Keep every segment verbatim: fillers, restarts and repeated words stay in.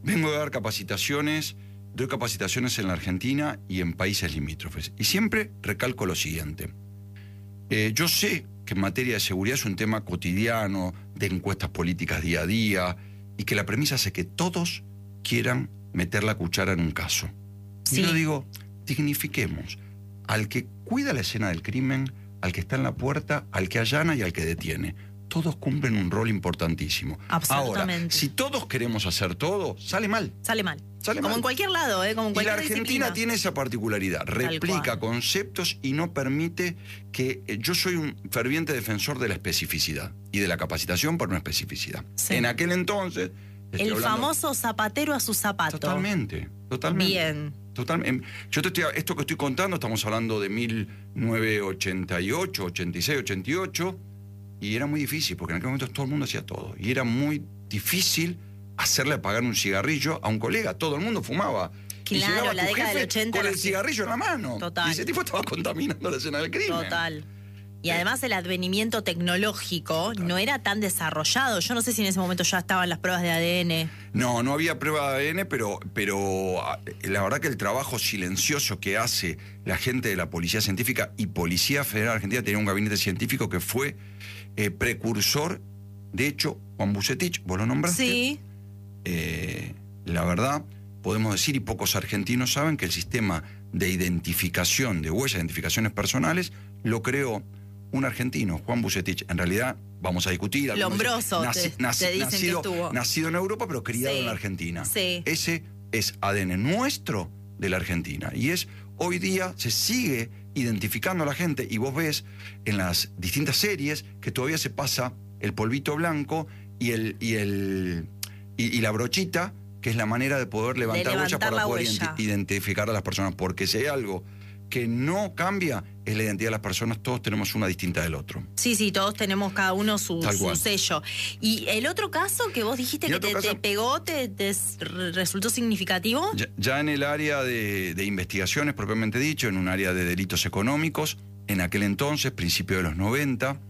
vengo de dar capacitaciones, doy capacitaciones en la Argentina y en países limítrofes. Y siempre recalco lo siguiente. Eh, yo sé que en materia de seguridad es un tema cotidiano, de encuestas políticas día a día, y que la premisa es que todos quieran meter la cuchara en un caso. Sí. Y yo digo, dignifiquemos al que cuida la escena del crimen, al que está en la puerta, al que allana y al que detiene. Todos cumplen un rol importantísimo. Absolutamente. Ahora, si todos queremos hacer todo, sale mal. Sale mal. Sale Como mal. en cualquier lado, ¿eh? Como en cualquier Y la Argentina disciplina. tiene esa particularidad. Replica conceptos y no permite que... Eh, yo soy un ferviente defensor de la especificidad y de la capacitación por una especificidad. Sí. En aquel entonces... El hablando, famoso zapatero a su zapato. Totalmente, totalmente. Bien. Totalmente. Yo te estoy, esto que estoy contando, estamos hablando de mil novecientos ochenta y ocho, ochenta y seis, ochenta y ocho, y era muy difícil, porque en aquel momento todo el mundo hacía todo. Y era muy difícil hacerle apagar un cigarrillo a un colega. Todo el mundo fumaba. Claro, y la década del ochenta. Con el cigarrillo en la mano. Total. Y ese tipo estaba contaminando la escena del crimen. Total. Y además el advenimiento tecnológico Total. no era tan desarrollado. Yo no sé si en ese momento ya estaban las pruebas de A D N. No, no había prueba de A D N, pero, pero la verdad que el trabajo silencioso que hace la gente de la Policía Científica y Policía Federal Argentina tenía un gabinete científico que fue eh, precursor. De hecho, Juan Bucetich, vos lo nombraste. Sí. Eh, la verdad, podemos decir, y pocos argentinos saben, que el sistema de identificación, de huellas, identificaciones personales, lo creó un argentino, Juan Bucetich. En realidad, vamos a discutir. Lombroso, naci, te, naci, te dicen nacido, que estuvo. Nacido en Europa, pero criado sí, en la Argentina. Sí. Ese es A D N nuestro de la Argentina. Y es, hoy día, se sigue identificando a la gente, y vos ves en las distintas series que todavía se pasa el polvito blanco y, el, y, el, y, y la brochita, que es la manera de poder levantar, de levantar huella para poder huella. identificar a las personas. Porque si hay algo que no cambia, es la identidad de las personas. Todos tenemos una distinta del otro. Sí, sí, todos tenemos cada uno su, su sello. Y el otro caso que vos dijiste que te, caso, te pegó, te, te resultó significativo. Ya, ya en el área de, de investigaciones, propiamente dicho, en un área de delitos económicos, en aquel entonces, principio de los noventa,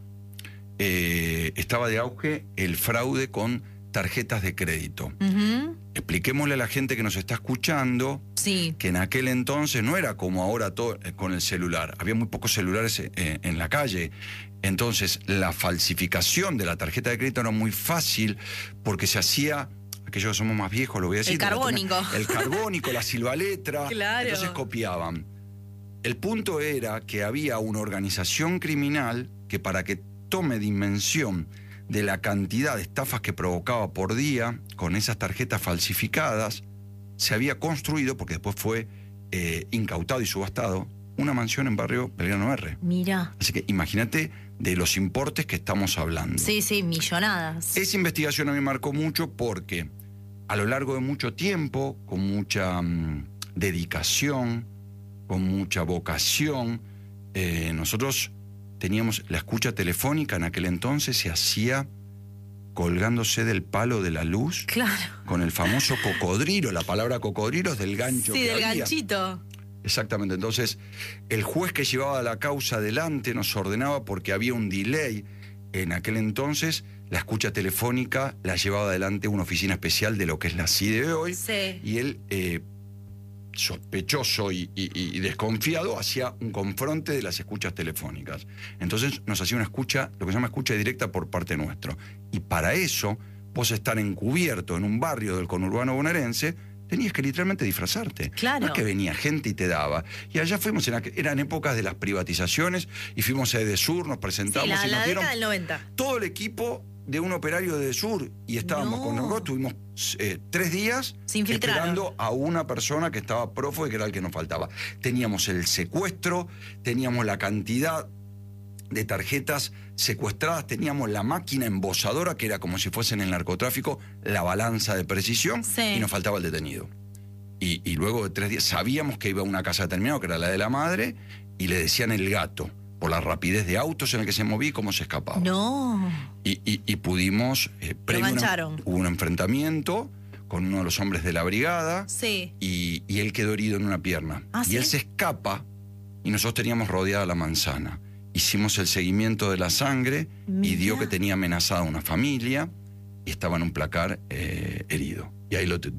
eh, estaba de auge el fraude con tarjetas de crédito. Uh-huh. Expliquémosle a la gente que nos está escuchando sí. que en aquel entonces no era como ahora todo, eh, con el celular. Había muy pocos celulares eh, en la calle. Entonces, la falsificación de la tarjeta de crédito era muy fácil porque se hacía, aquellos que somos más viejos, lo voy a decir. El carbónico. La, el carbónico, la silvaletra. Claro. Entonces copiaban. El punto era que había una organización criminal que, para que tome dimensión de la cantidad de estafas que provocaba por día con esas tarjetas falsificadas, se había construido, porque después fue eh, incautado y subastado, una mansión en barrio Belgrano R. Mira. Así que imagínate de los importes que estamos hablando. Sí, sí, millonadas. Esa investigación a mí me marcó mucho porque a lo largo de mucho tiempo, con mucha um, dedicación, con mucha vocación, eh, nosotros teníamos la escucha telefónica. En aquel entonces se hacía colgándose del palo de la luz. Claro. Con el famoso cocodrilo. La palabra cocodrilo es del gancho. Sí, que del había. ganchito. Exactamente. Entonces, el juez que llevaba la causa adelante nos ordenaba, porque había un delay. En aquel entonces, la escucha telefónica la llevaba adelante una oficina especial de lo que es la C I D E de hoy. Sí. Y él, eh, sospechoso y, y, y desconfiado, hacía un confronte de las escuchas telefónicas. Entonces nos hacía una escucha, lo que se llama escucha directa por parte nuestro. Y para eso, vos estar encubierto en un barrio del conurbano bonaerense, tenías que literalmente disfrazarte. Claro. No es que venía gente y te daba. Y allá fuimos, en aqu- eran épocas de las privatizaciones, y fuimos a Edesur, nos presentamos. Sí, la, y nos la dieron década del noventa. todo el equipo de un operario de Edesur, y estábamos No. con nosotros, tuvimos eh, tres días Se infiltraron. esperando a una persona que estaba prófugo, que era el que nos faltaba. Teníamos el secuestro, teníamos la cantidad de tarjetas secuestradas, teníamos la máquina embosadora, que era como si fuese en el narcotráfico, la balanza de precisión, sí. y nos faltaba el detenido. Y, y luego de tres días sabíamos que iba a una casa determinada, que era la de la madre, y le decían el gato, por la rapidez de autos en el que se movía y cómo se escapaba. No. Y, y, y pudimos... Eh, Lo mancharon. Una, hubo un enfrentamiento con uno de los hombres de la brigada, sí. y, y él quedó herido en una pierna. ¿Ah, y sí? él se escapa, y nosotros teníamos rodeada la manzana. Hicimos el seguimiento de la sangre. Mirá. Y dio que tenía amenazada una familia, y estaba en un placar eh, herido. Y ahí lo